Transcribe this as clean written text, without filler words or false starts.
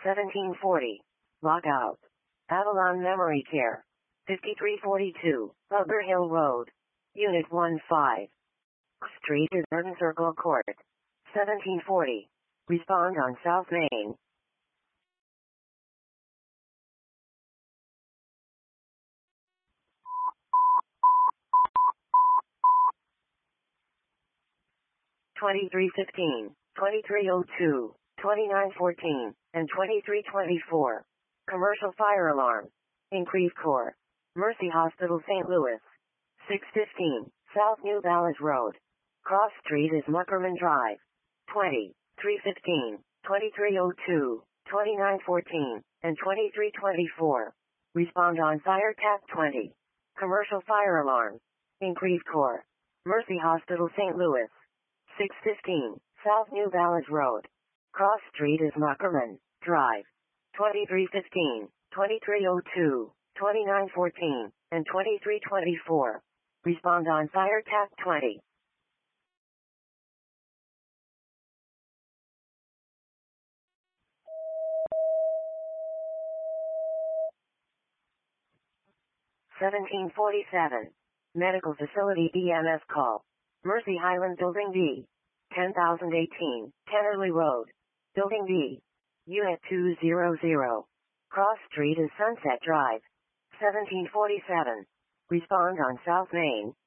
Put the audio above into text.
1740. Lockout. Avalon Memory Care. 5342, Bugger Hill Road. Unit 15. Street is Burton Circle Court. 1740. Respond on South Main. Twenty-three 15, 2302, 2914, and 2324. Commercial fire alarm. Increase Corps. Mercy Hospital, St. Louis. 615, South New Ballas Road. Cross Street is Muckerman Drive. 2315, 2302, 2914, and 2324. Respond on Fire Tap 20. Commercial fire alarm. Increase Corps. Mercy Hospital, St. Louis. 615, South New Ballas Road. Cross Street is Muckerman Drive. 2315, 2302, 2914, and 2324. Respond on Fire Tap 20. $17.47. Medical Facility EMS call. Mercy Highland Building B. 10,018, Kennerly Road. Building B. Unit 200. Cross Street is Sunset Drive. 1747. Respond on South Main.